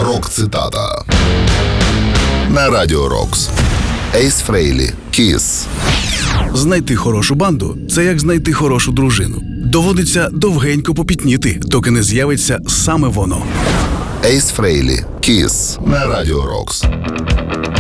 Рок-цитата на Радіо Рокс. Ейс Фрейлі, Kiss. Знайти хорошу банду – це як знайти хорошу дружину. Доводиться довгенько попітніти, доки не з'явиться саме воно. Ейс Фрейлі, Kiss на Радіо Рокс.